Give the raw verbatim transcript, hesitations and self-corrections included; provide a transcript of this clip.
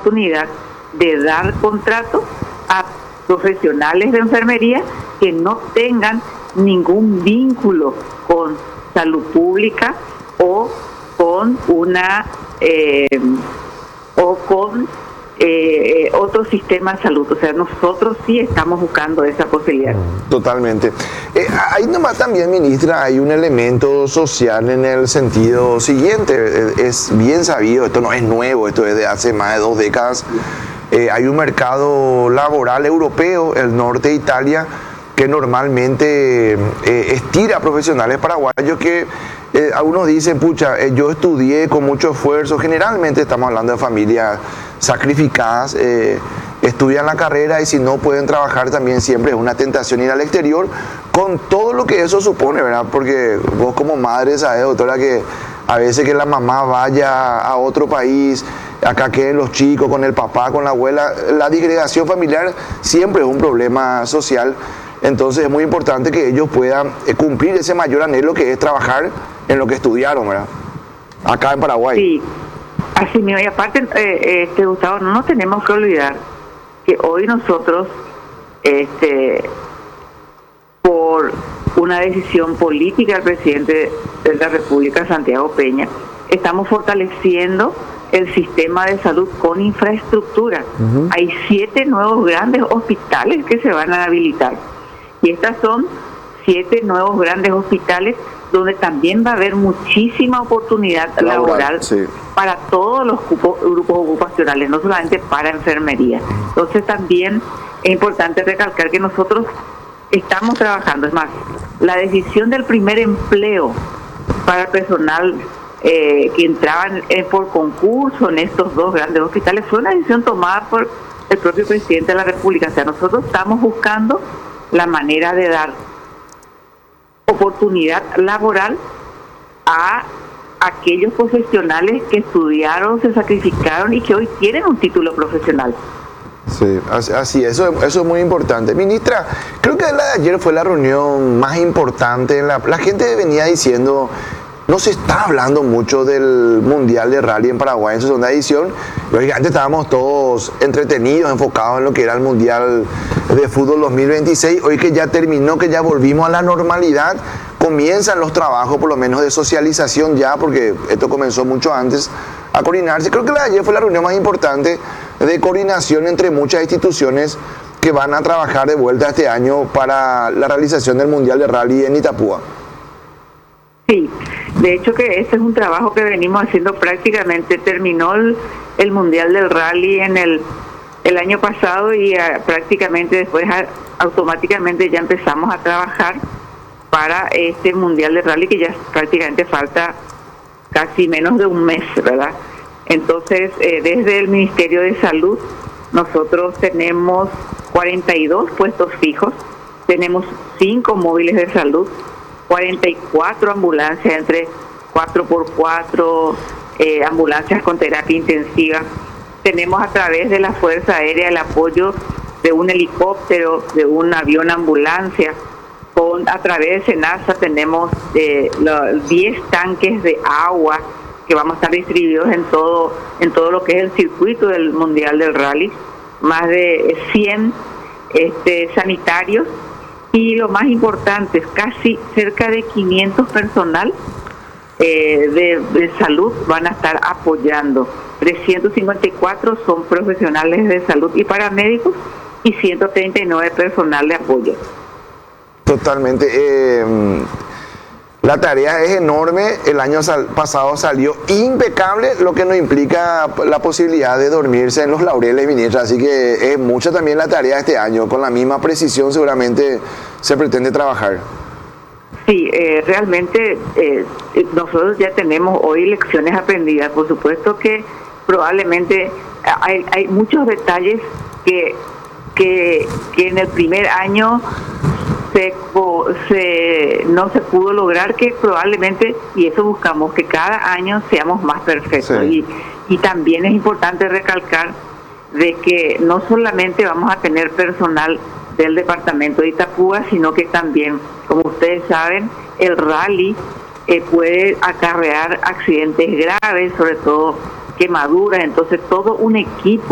oportunidad de dar contrato a profesionales de enfermería que no tengan ningún vínculo con salud pública o con una eh, o con eh, otro sistema de salud. O sea, nosotros sí estamos buscando esa posibilidad. Totalmente. Eh, ahí nomás también, ministra, hay un elemento social en el sentido siguiente. Es bien sabido, esto no es nuevo, esto es de hace más de dos décadas. Eh, hay un mercado laboral europeo, el norte de Italia, que normalmente eh, estira a profesionales paraguayos que eh, algunos dicen, pucha, eh, yo estudié con mucho esfuerzo. Generalmente estamos hablando de familias sacrificadas, eh, estudian la carrera y si no pueden trabajar también siempre es una tentación ir al exterior, con todo lo que eso supone, ¿verdad? Porque vos como madre sabés, doctora, que a veces que la mamá vaya a otro país, acá queden los chicos con el papá, con la abuela, la disgregación familiar siempre es un problema social. Entonces es muy importante que ellos puedan cumplir ese mayor anhelo que es trabajar en lo que estudiaron, ¿verdad? Acá en Paraguay. Sí, así mismo. Y aparte, eh, este, Gustavo, no nos tenemos que olvidar que hoy nosotros, este, por una decisión política del presidente de la República, Santiago Peña, estamos fortaleciendo el sistema de salud con infraestructura. Uh-huh. Hay siete nuevos grandes hospitales que se van a habilitar. Y estas son siete nuevos grandes hospitales donde también va a haber muchísima oportunidad laboral, laboral sí. para todos los grupos, grupos ocupacionales, no solamente para enfermería. Entonces también es importante recalcar que nosotros estamos trabajando. Es más, la decisión del primer empleo para el personal eh, que entraban eh, por concurso en estos dos grandes hospitales fue una decisión tomada por el propio presidente de la República. O sea, nosotros estamos buscando la manera de dar oportunidad laboral a aquellos profesionales que estudiaron, se sacrificaron y que hoy tienen un título profesional. Sí, así, eso, eso es muy importante. Ministra, creo que la de ayer fue la reunión más importante. La, la gente venía diciendo, no se está hablando mucho del Mundial de Rally en Paraguay en su segunda edición. Lógicamente estábamos todos entretenidos, enfocados en lo que era el Mundial de Fútbol dos mil veintiséis. Hoy que ya terminó, que ya volvimos a la normalidad, comienzan los trabajos por lo menos de socialización ya, porque esto comenzó mucho antes, a coordinarse. Creo que la de ayer fue la reunión más importante de coordinación entre muchas instituciones que van a trabajar de vuelta este año para la realización del Mundial de Rally en Itapúa. Sí, de hecho que este es un trabajo que venimos haciendo prácticamente. Terminó el, el Mundial del Rally en el, el año pasado y uh, prácticamente después uh, automáticamente ya empezamos a trabajar para este Mundial de Rally que ya prácticamente falta casi menos de un mes, ¿verdad? Entonces, eh, desde el Ministerio de Salud nosotros tenemos cuarenta y dos puestos fijos, tenemos cinco móviles de salud, cuarenta y cuatro ambulancias, entre cuatro por cuatro eh, ambulancias con terapia intensiva. Tenemos a través de la Fuerza Aérea el apoyo de un helicóptero, de un avión ambulancia. Con, a través de SENASA tenemos eh, los diez tanques de agua que vamos a estar distribuidos en todo, en todo lo que es el circuito del Mundial del Rally. Más de cien este, sanitarios. Y lo más importante es casi cerca de quinientos personal eh, de, de salud van a estar apoyando. trescientos cincuenta y cuatro son profesionales de salud y paramédicos y ciento treinta y nueve personal de apoyo. Totalmente. Eh, la tarea es enorme. El año sal, pasado salió impecable, lo que nos implica la posibilidad de dormirse en los laureles, ministra. Así que es mucha también la tarea este año. Con la misma precisión seguramente se pretende trabajar. Sí, eh, realmente eh, nosotros ya tenemos hoy lecciones aprendidas. Por supuesto que probablemente hay, hay muchos detalles que, que, que en el primer año Se, se, no se pudo lograr, que probablemente, y eso buscamos, que cada año seamos más perfectos. Sí. Y, y también es importante recalcar de que no solamente vamos a tener personal del departamento de Itapúa, sino que también, como ustedes saben, el rally eh, puede acarrear accidentes graves, sobre todo quemaduras. Entonces todo un equipo